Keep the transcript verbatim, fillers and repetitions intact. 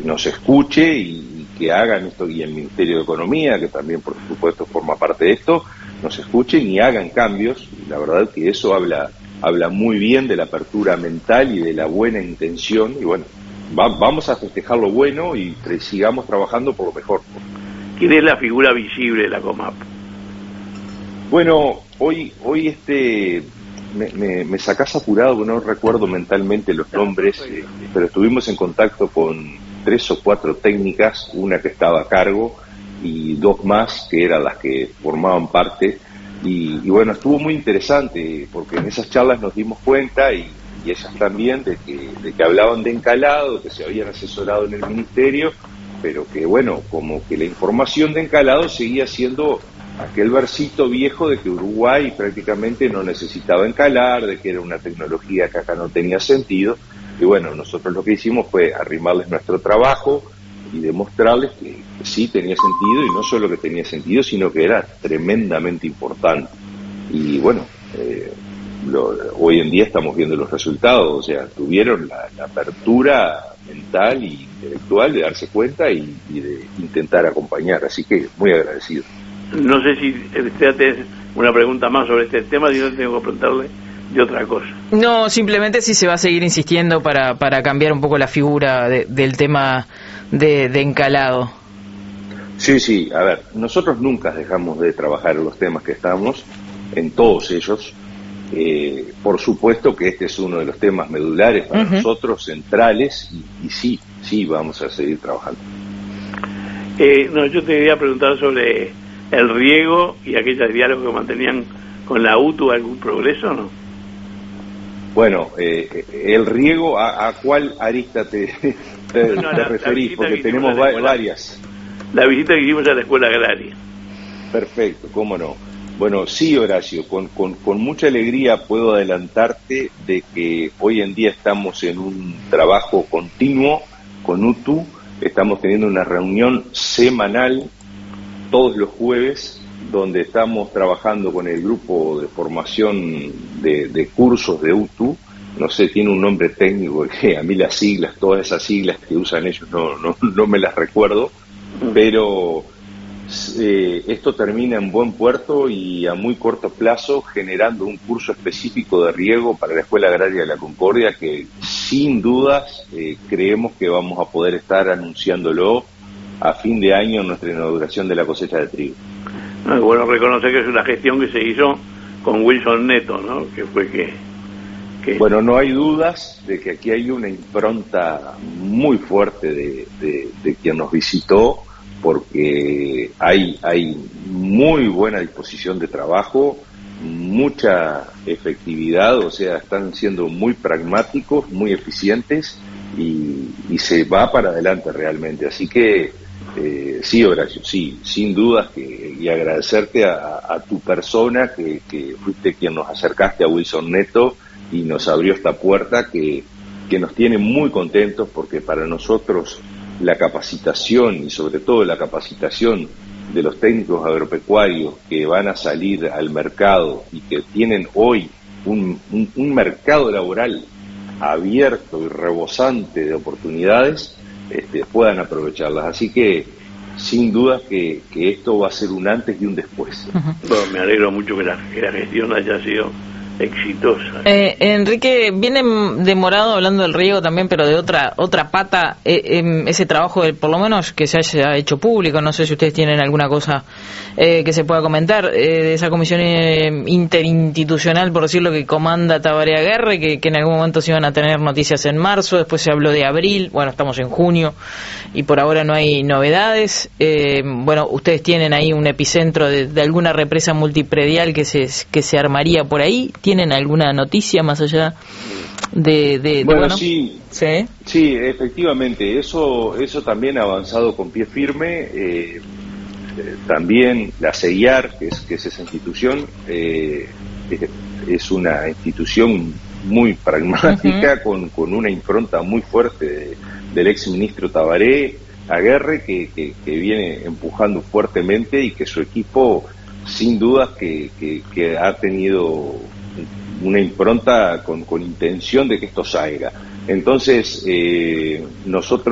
nos escuche y, y que hagan esto, y el Ministerio de Economía, que también por supuesto forma parte de esto, nos escuchen y hagan cambios. Y la verdad que eso habla habla muy bien de la apertura mental y de la buena intención, y bueno, va, vamos a festejar lo bueno y tre- sigamos trabajando por lo mejor. ¿Quién es la figura visible de la COMAP? Bueno, hoy hoy este me, me, me sacás apurado, no recuerdo mentalmente los nombres, eh, pero estuvimos en contacto con tres o cuatro técnicas, una que estaba a cargo y dos más que eran las que formaban parte, y, y bueno, estuvo muy interesante porque en esas charlas nos dimos cuenta, y, y ellas también, de que, de que hablaban de Encalado, que se habían asesorado en el ministerio, pero que bueno, como que la información de Encalado seguía siendo aquel versito viejo de que Uruguay prácticamente no necesitaba encalar, de que era una tecnología que acá no tenía sentido. Y bueno, nosotros lo que hicimos fue arrimarles nuestro trabajo y demostrarles que, que sí tenía sentido, y no solo que tenía sentido, sino que era tremendamente importante. Y bueno, eh, lo, hoy en día estamos viendo los resultados, o sea, tuvieron la, la apertura mental y intelectual de darse cuenta y, y de intentar acompañar, así que muy agradecido. No sé si usted tiene una pregunta más sobre este tema, si no tengo que preguntarle de otra cosa. No, simplemente si se va a seguir insistiendo para para cambiar un poco la figura de, del tema de, de Encalado. Sí, sí, a ver, nosotros nunca dejamos de trabajar en los temas que estamos, en todos ellos. Eh, por supuesto que este es uno de los temas medulares para uh-huh. nosotros, centrales, y, y sí, sí, vamos a seguir trabajando. Eh, no, yo te quería preguntar sobre el riego y aquellos diálogos que mantenían con la U T U. ¿Algún progreso o no? Bueno, eh, el riego, ¿a, a cuál arista te, te, no, te la, referís? la Porque tenemos va- varias. La visita que hicimos a la escuela agraria. Perfecto, cómo no. Bueno, sí, Horacio, con, con, con mucha alegría puedo adelantarte de que hoy en día estamos en un trabajo continuo con U T U. Estamos teniendo una reunión semanal todos los jueves, donde estamos trabajando con el grupo de formación de, de cursos de U T U. No sé, tiene un nombre técnico que a mí las siglas, todas esas siglas que usan ellos no, no, no me las recuerdo, pero eh, esto termina en buen puerto y a muy corto plazo generando un curso específico de riego para la Escuela Agraria de la Concordia, que sin dudas eh, creemos que vamos a poder estar anunciándolo a fin de año en nuestra inauguración de la cosecha de trigo. No, es bueno reconocer que es una gestión que se hizo con Wilson Neto, ¿no? Que fue que, que... Bueno, no hay dudas de que aquí hay una impronta muy fuerte de, de, de quien nos visitó, porque hay, hay muy buena disposición de trabajo, mucha efectividad, o sea, están siendo muy pragmáticos, muy eficientes, y, y se va para adelante realmente. Así que Eh, sí, Horacio, sí, sin dudas, que, y agradecerte a, a tu persona, que, que fuiste quien nos acercaste a Wilson Neto y nos abrió esta puerta que, que nos tiene muy contentos, porque para nosotros la capacitación, y sobre todo la capacitación de los técnicos agropecuarios que van a salir al mercado y que tienen hoy un, un, un mercado laboral abierto y rebosante de oportunidades, Este, puedan aprovecharlas. Así que sin duda que, que esto va a ser un antes y un después. Uh-huh. Bueno, me alegro mucho que la, que la gestión haya sido exitosa. Eh, Enrique, viene demorado hablando del riego también, pero de otra otra pata, eh, eh, ese trabajo, de, por lo menos que se haya hecho público. No sé si ustedes tienen alguna cosa eh, que se pueda comentar, eh, de esa comisión eh, interinstitucional, por decirlo, que comanda Tabaré Aguerre, que, que en algún momento se iban a tener noticias en marzo, después se habló de abril, bueno, estamos en junio y por ahora no hay novedades. Eh, bueno, ustedes tienen ahí un epicentro de, de alguna represa multipredial que se que se armaría por ahí. ¿Tienen alguna noticia más allá de...? de, de bueno, bueno, sí, sí, sí, efectivamente, eso eso también ha avanzado con pie firme. Eh, eh, también la C I A R, que es, que es esa institución, eh, es, es una institución muy pragmática, uh-huh. con, con una impronta muy fuerte de, del ex ministro Tabaré Aguerre, que, que, que viene empujando fuertemente, y que su equipo, sin dudas, que, que, que ha tenido una impronta con, con intención de que esto salga. Entonces, eh, nosotros